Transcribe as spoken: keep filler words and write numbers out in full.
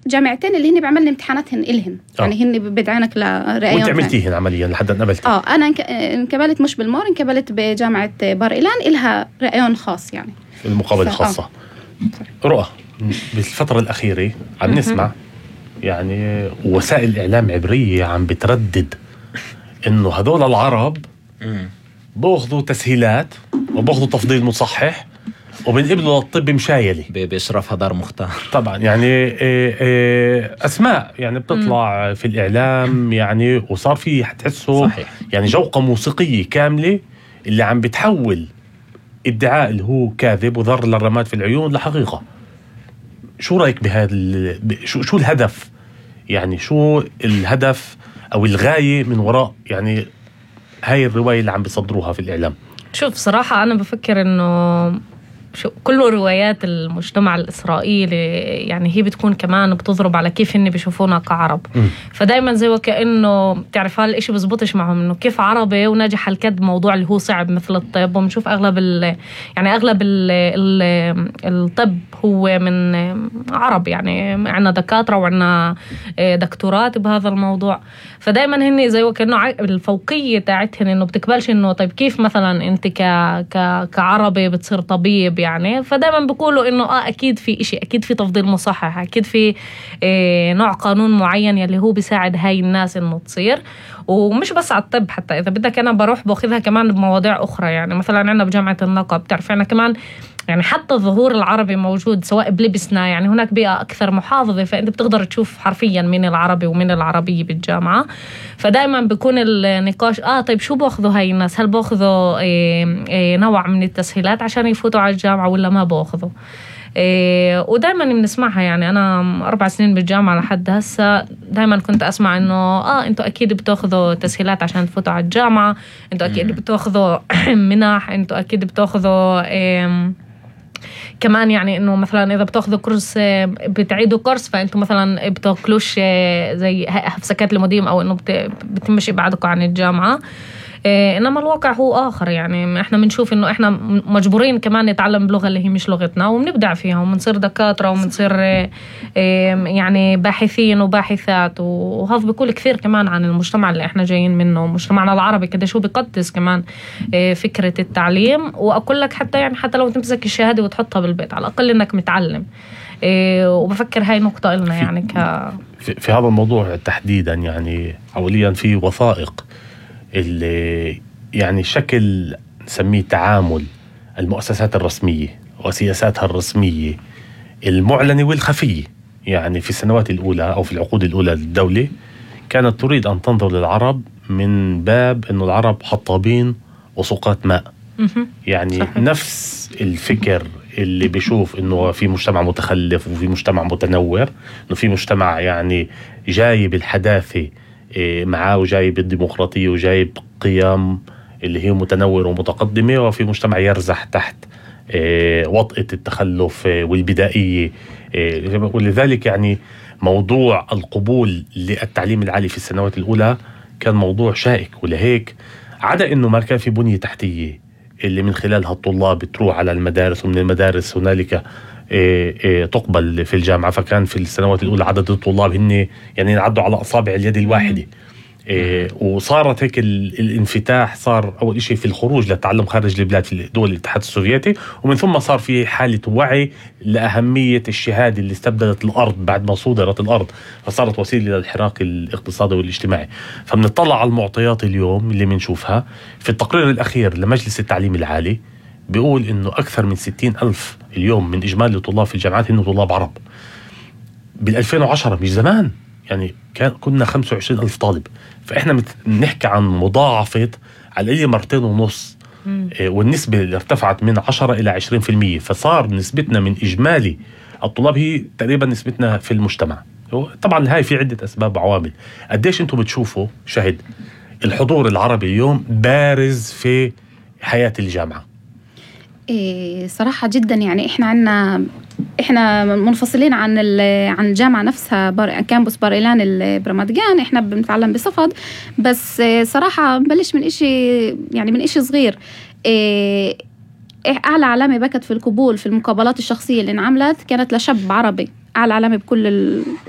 جامعتين اللي هن بيعملن امتحاناتهن إلهن آه. يعني هن بدعينك لرأيهم. وانت عملتيهن عمليا لحد نقبلتي؟ اه انا انقبلت مش بالمور، انقبلت بجامعة بار إيلان إلها رأيهم خاص يعني المقابلة الخاصة. آه. رؤى، بالفترة الأخيرة عم نسمع يعني وسائل إعلام عبرية عم بتردد إنه هذول العرب بأخذوا تسهيلات وبأخذوا تفضيل مصحح وبنقبلوا للطب مشايلة بإشراف هدار مختار. طبعا يعني أسماء يعني بتطلع في الإعلام يعني، وصار في حتحسه صحيح. يعني جوقة موسيقية كاملة اللي عم بتحول ادعاء اللي هو كاذب وذر للرماد في العيون لحقيقة. شو رأيك بهذا؟ شو شو الهدف يعني، شو الهدف أو الغاية من وراء يعني هاي الرواية اللي عم بيصدروها في الإعلام؟ شوف صراحة أنا بفكر إنه شو كل روايات المجتمع الإسرائيلي يعني هي بتكون كمان بتضرب على كيف إني بيشوفونا كعرب. م. فدايما زي وكأنه بتعرف هالإشي بزبطش معهم إنه كيف عربي وناجح هالكد موضوع اللي هو صعب مثل الطب. ومنشوف أغلب ال يعني أغلب ال ال الطب هو من عرب، يعني عنا دكاترة وعنا دكتورات بهذا الموضوع. فدايما هني زي وكأنه الفوقية تاعتهن إنه بتقبلش إنه طيب كيف مثلا أنت ك ك كعربي بتصير طبيب يعني. فدايما بيقولوا إنه آه أكيد في إشي، أكيد في تفضيل مصحح، أكيد في إيه نوع قانون معين يلي هو بيساعد هاي الناس إنه تصير. ومش بس على الطب، حتى إذا بدك أنا بروح باخذها كمان بمواضيع أخرى. يعني مثلا عندنا بجامعة النقب بتعرف عنا كمان يعني حتى الظهور العربي موجود سواء بلبسنا، يعني هناك بيئة أكثر محافظة، فأنت بتقدر تشوف حرفيا مين العربي ومين العربية بالجامعة. فدائما بيكون النقاش آه طيب شو بأخذوا هاي الناس، هل بأخذوا إيه إيه نوع من التسهيلات عشان يفوتوا على الجامعة ولا ما بأخذوا. إيه ودائما بنسمعها. يعني أنا أربع سنين بالجامعة لحد هسه دائما كنت أسمع إنه آه أنتوا أكيد بتأخذوا تسهيلات عشان تفوتوا على الجامعة، أنتوا أكيد بتأخذوا منح، أنتوا أكيد بتأخذوا إيه كمان يعني إنه مثلا إذا بتأخذوا كورس بتعيدوا كورس فأنتوا مثلا بتأكلوش زي هفسكات المديم أو إنه بتمشي بعدكم عن الجامعة. إيه إنما الواقع هو آخر. يعني إحنا بنشوف إنه إحنا مجبورين كمان نتعلم بلغة اللي هي مش لغتنا وبنبدع فيها وبنصير دكاترة وبنصير إيه يعني باحثين وباحثات. وهذا بيقول كثير كمان عن المجتمع اللي إحنا جايين منه، مجتمعنا العربي كده شو بيقدس كمان إيه فكرة التعليم. وأقول لك حتى يعني حتى لو تمسك الشهادة وتحطها بالبيت على الأقل إنك متعلم. إيه وبفكر هاي نقطة لنا يعني ك في, في هذا الموضوع تحديدا. يعني أوليا في وثائق اللي يعني شكل نسميه تعامل المؤسسات الرسمية وسياساتها الرسمية المعلنة والخفية. يعني في السنوات الأولى أو في العقود الأولى للدولة كانت تريد أن تنظر للعرب من باب أنه العرب حطابين وسقات ماء. يعني صحيح. نفس الفكر اللي بيشوف أنه في مجتمع متخلف وفي مجتمع متنور، أنه في مجتمع يعني جاي بالحداثة معاه وجايب الديمقراطية وجايب قيم اللي هي متنورة ومتقدمة، وفي مجتمع يرزح تحت وطئة التخلف والبدائية. ولذلك يعني موضوع القبول للتعليم العالي في السنوات الأولى كان موضوع شائك. ولهيك عدا أنه ما كان في بنية تحتية اللي من خلالها الطلاب تروح على المدارس، ومن المدارس هنالك تقبل في الجامعة. فكان في السنوات الأولى عدد الطلاب هن يعني يعدوا على أصابع اليد الواحدة. إيه وصارت هيك الانفتاح صار أول إشي في الخروج للتعلم خارج البلاد في دول الاتحاد السوفيتي، ومن ثم صار في حالة وعي لأهمية الشهادة اللي استبدلت الأرض بعد ما صودرت الأرض، فصارت وسيلة للحراك الاقتصادي والاجتماعي. فبنطلع على المعطيات اليوم اللي بنشوفها في التقرير الأخير لمجلس التعليم العالي بيقول إنه أكثر من ستين ألف اليوم من إجمالي الطلاب في الجامعات إنه طلاب عرب. بالألفين وعشرة مش زمان يعني كان كنا خمسة وعشرين ألف طالب، فإحنا بنحكي عن مضاعفة على الأقل مرتين ونص. إيه والنسبة اللي ارتفعت من عشرة إلى عشرين في المية، فصار نسبتنا من إجمالي الطلاب هي تقريبا نسبتنا في المجتمع. طبعا هاي في عدة أسباب وعوامل. قديش أنتم بتشوفوا شهد الحضور العربي اليوم بارز في حياة الجامعة؟ إيه صراحة جدا. يعني إحنا عنا إحنا منفصلين عن عن الجامعة نفسها بار كامبوس بار إيلان البرمادجان. إحنا بنتعلم بصفد، بس صراحة بلش من إشي يعني من إشي صغير. إيه أعلى علامة بكت في القبول في المقابلات الشخصية اللي انعملت كانت لشاب عربي، أعلى علامة بكل ال